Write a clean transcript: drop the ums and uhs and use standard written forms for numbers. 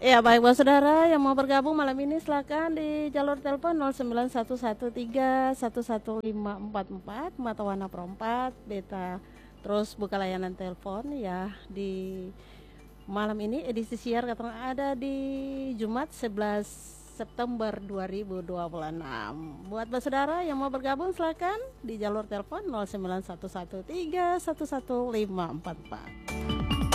Ya baik buat saudara yang mau bergabung malam ini silakan di jalur telepon 0911311544 mata warna perempat beta, terus buka layanan telepon ya di malam ini edisi siar kata ada di Jumat 11 September 2026. Buat saudara yang mau bergabung silakan di jalur telepon 0911311544.